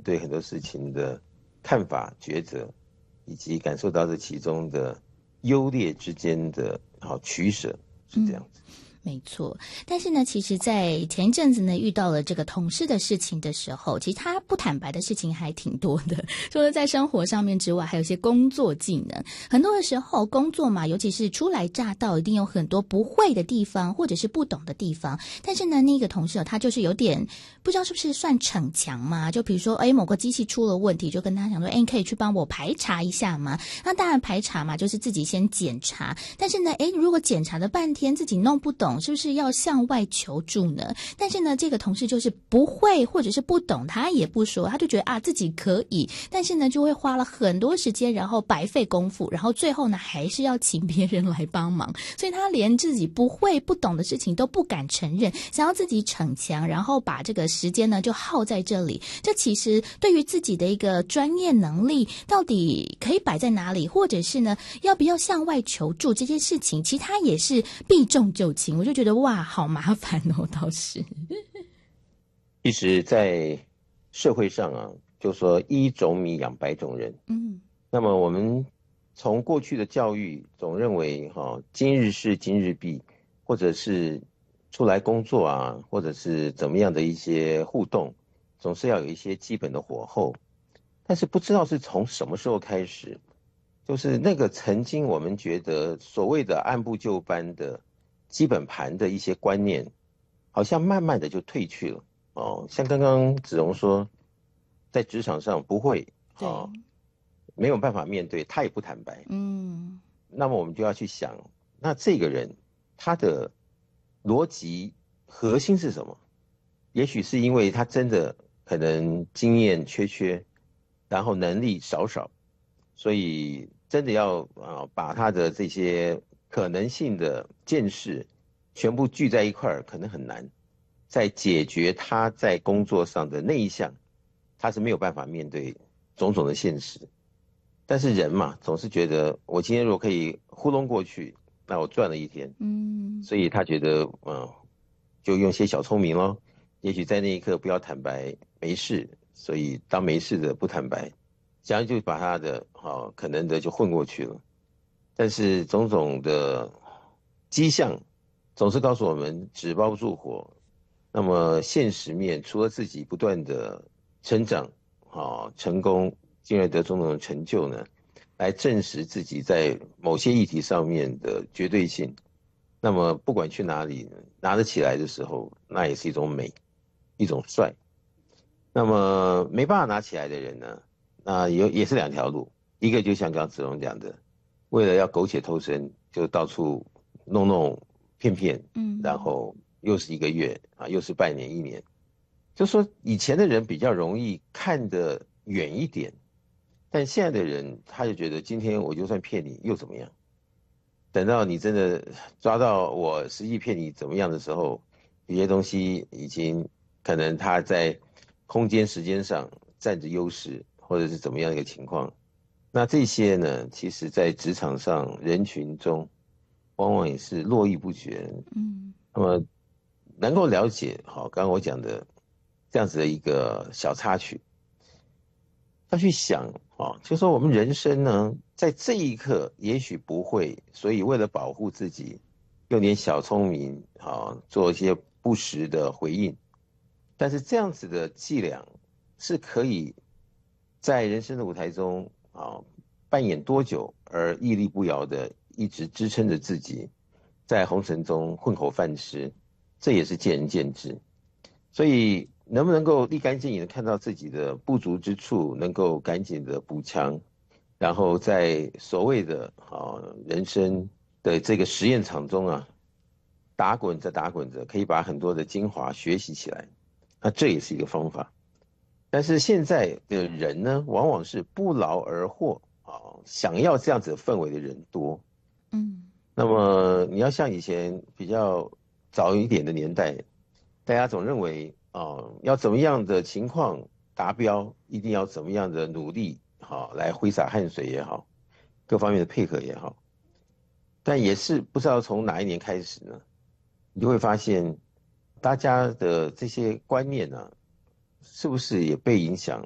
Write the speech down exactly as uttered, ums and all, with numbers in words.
对很多事情的看法、抉择，以及感受到这其中的优劣之间的好取舍，是这样子。 嗯，没错。但是呢，其实在前一阵子呢，遇到了这个同事的事情的时候，其实他不坦白的事情还挺多的。除了在生活上面之外，还有一些工作技能。很多的时候工作嘛，尤其是初来乍到，一定有很多不会的地方，或者是不懂的地方。但是呢，那个同事他就是有点不知道是不是算逞强嘛，就比如说，哎，某个机器出了问题，就跟他讲说，哎，你可以去帮我排查一下吗？那当然排查嘛，就是自己先检查。但是呢，哎，如果检查了半天自己弄不懂，是不是要向外求助呢？但是呢，这个同事就是不会或者是不懂，他也不说，他就觉得啊自己可以，但是呢就会花了很多时间，然后白费功夫，然后最后呢还是要请别人来帮忙，所以他连自己不会不懂的事情都不敢承认，想要自己逞强，然后把这个时间呢就耗在这里。这其实对于自己的一个专业能力到底可以摆在哪里，或者是呢要不要向外求助这件事情，其实他也是避重就轻。我就觉得哇好麻烦哦，倒是其实在社会上啊，就说一种米养百种人。 嗯， 那么我们从过去的教育总认为哈、哦，今日事今日毕，或者是出来工作啊，或者是怎么样的一些互动，总是要有一些基本的火候。但是不知道是从什么时候开始，就是那个曾经我们觉得所谓的按部就班的基本盘的一些观念，好像慢慢的就退去了。哦，像刚刚子荣说，在职场上不会， 对， 哦，没有办法面对，他也不坦白。 嗯， 那么我们就要去想，那这个人他的逻辑核心是什么？也许是因为他真的可能经验缺缺，然后能力少少，所以真的要啊把他的这些可能性的见识全部聚在一块儿，可能很难。在解决他在工作上的那一项，他是没有办法面对种种的现实。但是人嘛，总是觉得我今天如果可以糊弄过去，那我赚了一天。 嗯， 所以他觉得，嗯，就用些小聪明咯。也许在那一刻不要坦白，没事。所以当没事的不坦白，这样就把他的好、哦、可能的就混过去了。但是种种的迹象总是告诉我们，纸包不住火。那么现实面，除了自己不断的成长、啊、哦、成功，进而得种种的成就呢，来证实自己在某些议题上面的绝对性。那么不管去哪里，拿得起来的时候，那也是一种美，一种帅。那么没办法拿起来的人呢，那有也是两条路，一个就像刚刚子龙讲的，为了要苟且偷生，就到处弄弄骗骗，然嗯， 后又是一个月啊，又是半年一年。就说以前的人比较容易看得远一点，但现在的人他就觉得今天我就算骗你又怎么样？等到你真的抓到我实际骗你怎么样的时候，有些东西已经可能他在空间时间上占着优势，或者是怎么样一个情况。那这些呢，其实在职场上人群中，往往也是络绎不绝。 嗯， 那么能够了解，好，刚刚我讲的这样子的一个小插曲，要去想啊，就说我们人生呢，在这一刻也许不会，所以为了保护自己，用点小聪明啊，做一些不实的回应。但是这样子的伎俩是可以在人生的舞台中啊扮演多久，而屹立不摇的一直支撑着自己，在红尘中混口饭吃，这也是见仁见智。所以能不能够立竿见影的看到自己的不足之处，能够赶紧的补强，然后在所谓的啊人生的这个实验场中啊，打滚着打滚着，可以把很多的精华学习起来，那这也是一个方法。但是现在的人呢，往往是不劳而获啊，想要这样子的氛围的人多。 嗯， 那么你要像以前比较早一点的年代，大家总认为啊、呃要怎么样的情况达标，一定要怎么样的努力，好、来挥洒汗水也好，各方面的配合也好。但也是不知道从哪一年开始呢，你就会发现大家的这些观念呢、是不是也被影响